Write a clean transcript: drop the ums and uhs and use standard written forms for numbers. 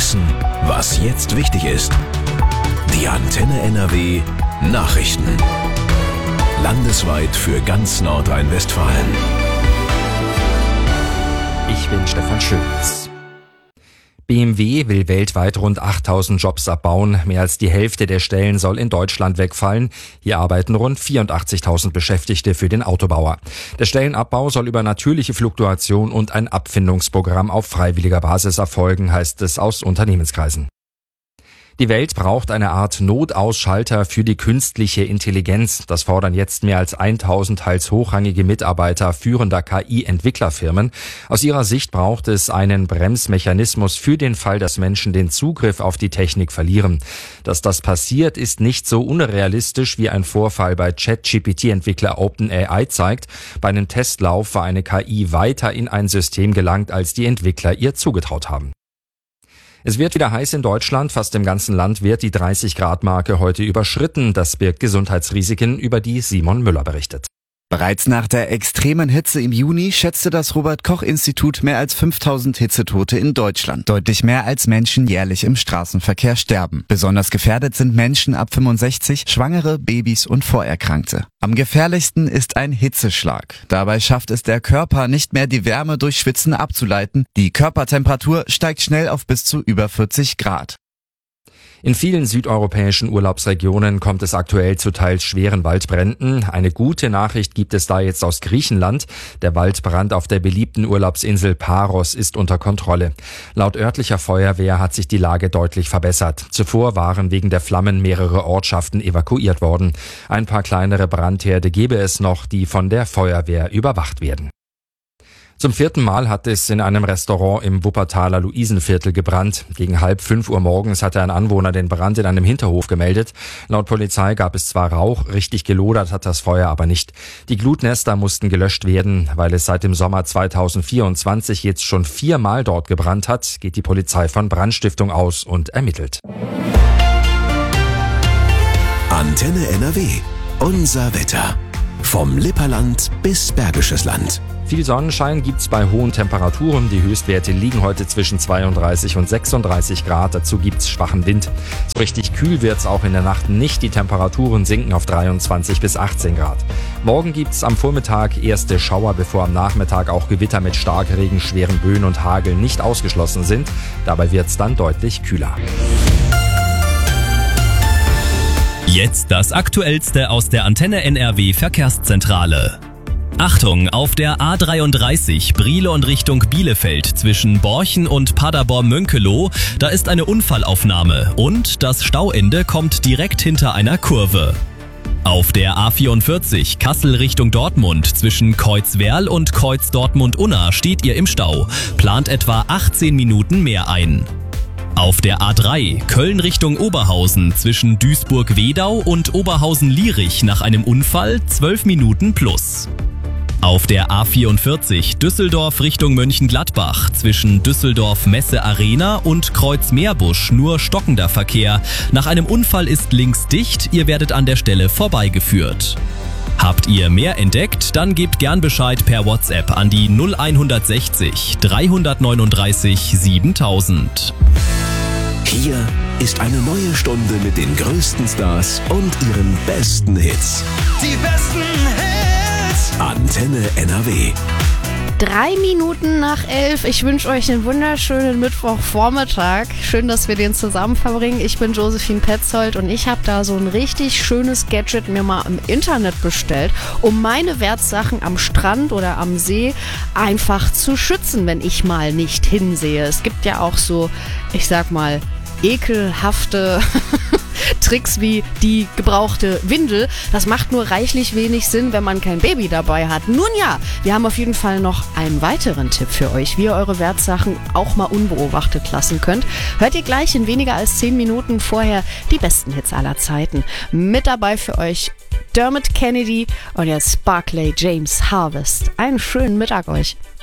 wissen, was jetzt wichtig ist. Die Antenne NRW Nachrichten. Landesweit für ganz Nordrhein-Westfalen. Ich bin Stefan Schöns. BMW will weltweit rund 8.000 Jobs abbauen. Mehr als die Hälfte der Stellen soll in Deutschland wegfallen. Hier arbeiten rund 84.000 Beschäftigte für den Autobauer. Der Stellenabbau soll über natürliche Fluktuation und ein Abfindungsprogramm auf freiwilliger Basis erfolgen, heißt es aus Unternehmenskreisen. Die Welt braucht eine Art Notausschalter für die künstliche Intelligenz. Das fordern jetzt mehr als 1.000 teils hochrangige Mitarbeiter führender KI-Entwicklerfirmen. Aus ihrer Sicht braucht es einen Bremsmechanismus für den Fall, dass Menschen den Zugriff auf die Technik verlieren. Dass das passiert, ist nicht so unrealistisch, wie ein Vorfall bei ChatGPT-Entwickler OpenAI zeigt. Bei einem Testlauf war eine KI weiter in ein System gelangt, als die Entwickler ihr zugetraut haben. Es wird wieder heiß in Deutschland. Fast im ganzen Land wird die 30-Grad-Marke heute überschritten. Das birgt Gesundheitsrisiken, über die Simon Müller berichtet. Bereits nach der extremen Hitze im Juni schätzte das Robert-Koch-Institut mehr als 5.000 Hitzetote in Deutschland. Deutlich mehr als Menschen jährlich im Straßenverkehr sterben. Besonders gefährdet sind Menschen ab 65, Schwangere, Babys und Vorerkrankte. Am gefährlichsten ist ein Hitzeschlag. Dabei schafft es der Körper nicht mehr, die Wärme durch Schwitzen abzuleiten. Die Körpertemperatur steigt schnell auf bis zu über 40 Grad. In vielen südeuropäischen Urlaubsregionen kommt es aktuell zu teils schweren Waldbränden. Eine gute Nachricht gibt es da jetzt aus Griechenland. Der Waldbrand auf der beliebten Urlaubsinsel Paros ist unter Kontrolle. Laut örtlicher Feuerwehr hat sich die Lage deutlich verbessert. Zuvor waren wegen der Flammen mehrere Ortschaften evakuiert worden. Ein paar kleinere Brandherde gäbe es noch, die von der Feuerwehr überwacht werden. Zum 4. Mal hat es in einem Restaurant im Wuppertaler Luisenviertel gebrannt. Gegen 4:30 Uhr morgens hatte ein Anwohner den Brand in einem Hinterhof gemeldet. Laut Polizei gab es zwar Rauch, richtig gelodert hat das Feuer aber nicht. Die Glutnester mussten gelöscht werden. Weil es seit dem Sommer 2024 jetzt schon 4 Mal dort gebrannt hat, geht die Polizei von Brandstiftung aus und ermittelt. Antenne NRW. Unser Wetter. Vom Lipperland bis Bergisches Land. Viel Sonnenschein gibt's bei hohen Temperaturen. Die Höchstwerte liegen heute zwischen 32 und 36 Grad. Dazu gibt's schwachen Wind. So richtig kühl wird's auch in der Nacht nicht. Die Temperaturen sinken auf 23 bis 18 Grad. Morgen gibt's am Vormittag erste Schauer, bevor am Nachmittag auch Gewitter mit Starkregen, schweren Böen und Hagel nicht ausgeschlossen sind. Dabei wird's dann deutlich kühler. Jetzt das Aktuellste aus der Antenne NRW Verkehrszentrale. Achtung, auf der A33 Brilon Richtung Bielefeld zwischen Borchen und Paderborn-Mönkeloh, da ist eine Unfallaufnahme und das Stauende kommt direkt hinter einer Kurve. Auf der A44 Kassel Richtung Dortmund zwischen Kreuzwerl und Kreuz Dortmund-Unna steht ihr im Stau, plant etwa 18 Minuten mehr ein. Auf der A3 Köln Richtung Oberhausen zwischen Duisburg-Wedau und Oberhausen-Lierich nach einem Unfall 12 Minuten plus. Auf der A44 Düsseldorf Richtung Mönchengladbach zwischen Düsseldorf-Messe-Arena und Kreuz-Meerbusch nur stockender Verkehr. Nach einem Unfall ist links dicht, ihr werdet an der Stelle vorbeigeführt. Habt ihr mehr entdeckt? Dann gebt gern Bescheid per WhatsApp an die 0160 339 7000. Hier ist eine neue Stunde mit den größten Stars und ihren besten Hits. Die besten Hits! Antenne NRW. 3 Minuten nach 11. Ich wünsche euch einen wunderschönen Mittwochvormittag. Schön, dass wir den zusammen verbringen. Ich bin Josephine Petzold und ich habe da so ein richtig schönes Gadget mir mal im Internet bestellt, um meine Wertsachen am Strand oder am See einfach zu schützen, wenn ich mal nicht hinsehe. Es gibt ja auch so, ich sag mal, ekelhafte Tricks wie die gebrauchte Windel. Das macht nur reichlich wenig Sinn, wenn man kein Baby dabei hat. Nun ja, wir haben auf jeden Fall noch einen weiteren Tipp für euch, wie ihr eure Wertsachen auch mal unbeobachtet lassen könnt. Hört ihr gleich in weniger als 10 Minuten vorher die besten Hits aller Zeiten. Mit dabei für euch Dermot Kennedy und jetzt Barclay James Harvest. Einen schönen Mittag euch.